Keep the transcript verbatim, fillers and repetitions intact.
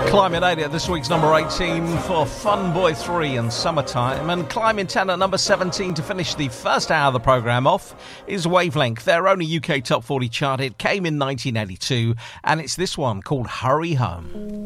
Climbing eight at this week's number eighteen for Fun Boy three and Summertime. And climbing ten at number seventeen to finish the first hour of the programme off is Wavelength. Their only U K Top forty chart hit came in nineteen eighty-two, and it's this one called Hurry Home.